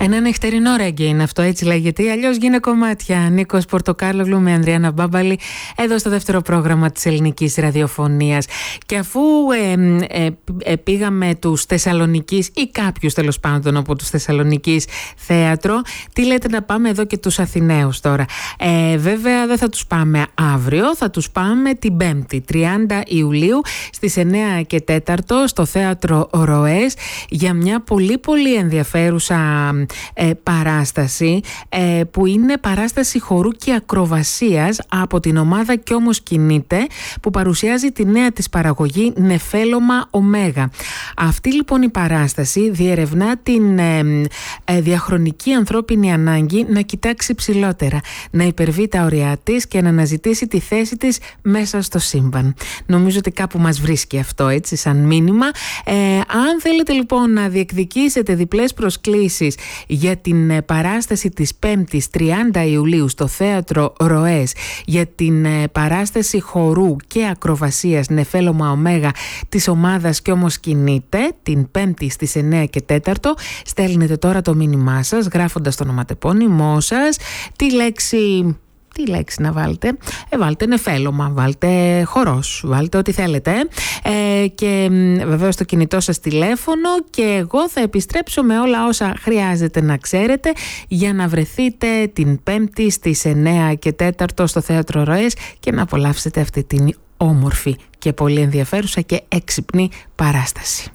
Ένα νυχτερινό ρέγγε είναι αυτό, έτσι λέγεται, ή αλλιώς γίνε κομμάτια. Νίκος Πορτοκάλογλου με Ανδριάννα Μπάμπαλη, εδώ στο δεύτερο πρόγραμμα της ελληνικής ραδιοφωνίας. Και αφού πήγαμε τους Θεσσαλονικής ή κάποιους τέλος πάντων από τους Θεσσαλονικής θέατρο, τι λέτε να πάμε εδώ και τους Αθηναίους τώρα? Βέβαια δεν θα τους πάμε αύριο, θα τους πάμε την Πέμπτη, 30 Ιουλίου στις 9 και 4 στο θέατρο Ροές για μια πολύ πολύ ενδιαφέρουσα παράσταση που είναι παράσταση χορού και ακροβασίας από την ομάδα «Κι όμως κινείται», που παρουσιάζει τη νέα της παραγωγή Νεφέλωμα Ωμέγα. Αυτή λοιπόν η παράσταση διερευνά την διαχρονική ανθρώπινη ανάγκη να κοιτάξει ψηλότερα, να υπερβεί τα ωριά της και να αναζητήσει τη θέση της μέσα στο σύμπαν. Νομίζω ότι κάπου μας βρίσκει αυτό, έτσι, σαν μήνυμα. Αν θέλετε λοιπόν να διεκδικήσετε διπλές προσκλήσεις για την παράσταση της 5ης 30 Ιουλίου στο θέατρο Ροές, για την παράσταση χορού και ακροβασίας Νεφέλωμα Ωμέγα της ομάδας «Κι όμως κινείται», την 5η στις 9 και 4, στέλνετε τώρα το μήνυμά σας γράφοντας το ονοματεπώνυμό σας, τη λέξη να βάλετε, βάλτε νεφέλωμα, βάλτε χορός, βάλτε ό,τι θέλετε, και βεβαίως το κινητό σας τηλέφωνο, και εγώ θα επιστρέψω με όλα όσα χρειάζεται να ξέρετε για να βρεθείτε την 5η στις 9 και 4 στο θέατρο Ροές και να απολαύσετε αυτή την όμορφη και πολύ ενδιαφέρουσα και έξυπνη παράσταση.